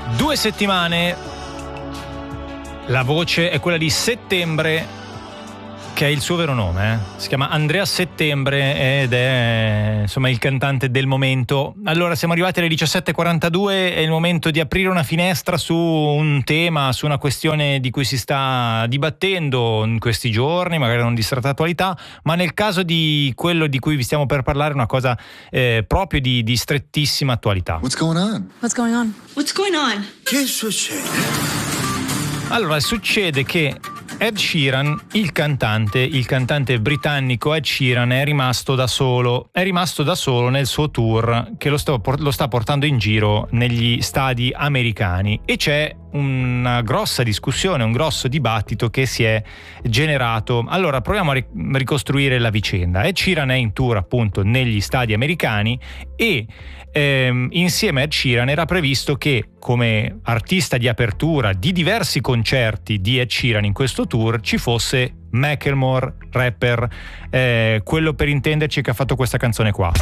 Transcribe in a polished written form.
2 settimane. La voce è quella di Settembre, che è il suo vero nome. Si chiama Andrea Settembre ed è insomma il cantante del momento. Allora, siamo arrivati alle 17:42, è il momento di aprire una finestra su un tema, su una questione di cui si sta dibattendo in questi giorni, magari non di stretta attualità, ma nel caso di quello di cui vi stiamo per parlare una cosa proprio di strettissima attualità. What's going on? What's going on? What's going on? Che succede? Allora, succede che Ed Sheeran, il cantante britannico Ed Sheeran è rimasto da solo nel suo tour che lo sta portando in giro negli stadi americani, e c'è una grossa discussione, un grosso dibattito che si è generato. Allora, proviamo a ricostruire la vicenda. Ed Sheeran è in tour appunto negli stadi americani e insieme a Ed Sheeran era previsto che come artista di apertura di diversi concerti di Ed Sheeran in questo tour ci fosse Macklemore, rapper, quello per intenderci che ha fatto questa canzone qua.